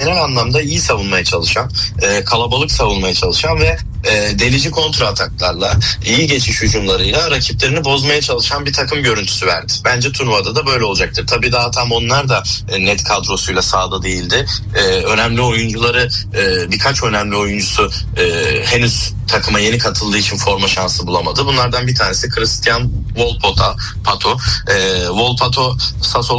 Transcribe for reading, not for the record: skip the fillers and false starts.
genel anlamda iyi savunmaya çalışan, kalabalık savunmaya çalışan ve delici kontra ataklarla, iyi geçiş hücumlarıyla rakiplerini bozmaya çalışan bir takım görüntüsü verdi. Bence turnuvada da böyle olacaktır. Tabii daha tam onlar da net kadrosuyla sahada değildi. Önemli oyuncuları, birkaç önemli oyuncusu henüz takıma yeni katıldığı için forma şansı bulamadı. Bunlardan bir tanesi Christian Volpato. Volpato Sassuolo